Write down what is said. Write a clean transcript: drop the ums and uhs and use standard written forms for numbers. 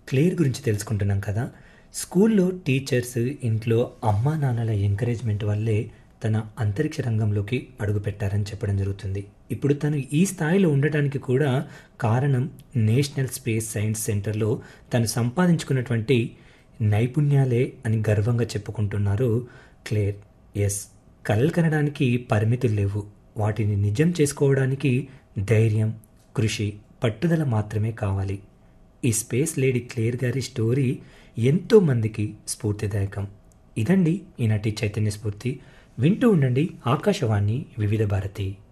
Clear గురించి తెలుసుకుంటున్నాం కదా. స్కూల్లో టీచర్స్, ఇంట్లో అమ్మా నాన్నల ఎంకరేజ్మెంట్ వల్లే తన అంతరిక్ష రంగంలోకి అడుగుపెట్టారని చెప్పడం జరుగుతుంది. ఇప్పుడు తను ఈ స్థాయిలో ఉండటానికి కూడా కారణం నేషనల్ స్పేస్ సైన్స్ సెంటర్లో తను సంపాదించుకున్నటువంటి నైపుణ్యాలే అని గర్వంగా చెప్పుకుంటున్నారు క్లేర్. ఎస్, కలలు కనడానికి పరిమితులు లేవు. వాటిని నిజం చేసుకోవడానికి ధైర్యం, కృషి, పట్టుదల మాత్రమే కావాలి. ఈ స్పేస్ లేడీ క్లేర్ గారి స్టోరీ ఎంతో మందికి స్ఫూర్తిదాయకం. ఇదండి ఈనాటి చైతన్య స్ఫూర్తి. వింటూ ఉండండి ఆకాశవాణి వివిధ భారతి.